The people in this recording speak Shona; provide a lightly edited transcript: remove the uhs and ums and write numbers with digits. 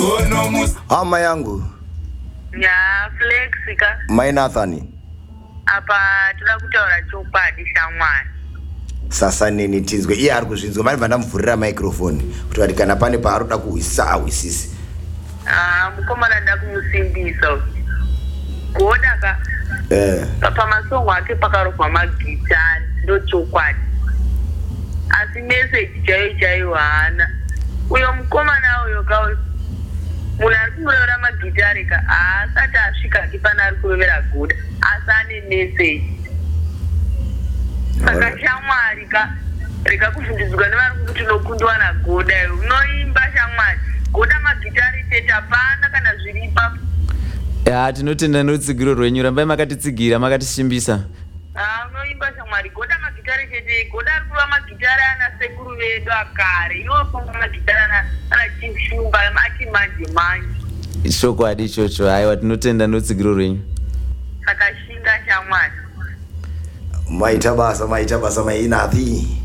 Hama yangu. Ya Flexika. Mainathani. Apa tuna kutaura chokwadi shamwari. Sasa nini tinzwe iye ari kuzvinzwa mari vandamuvhurira microphone kuti vati kana pane paaroda kuhwisa ahwisisi. Mukomana ndakumusimbisa goda ka pamasongo ake pakarogwa magitari ndo chokwadi asi message chaiyo haana. Uyo mukomana uyo ka munhu ari kungoreura magitari ka haasati asvika kipana ari kurovera goda asi ane message. Saka shamwari ka rega kuvhundudzwa nevari kuti unokundwa nagoda iwe unoimba shamwari goda magitari chete hapana kana zviri ipapo. Tinotenda neutsigiro rwenyu, rambai makatitsigira makatisimbisa. Unoimba shamwari goda magitari chete. Goda ari kuva magitari ana sekuru vedu akare iwofunga magitari ana chishumba achimanje manje. Chokwadi ichocho. Haiwa, tinotenda neutsigiro rwenyu. Saka shinga shamwari. Maita basa mainathi.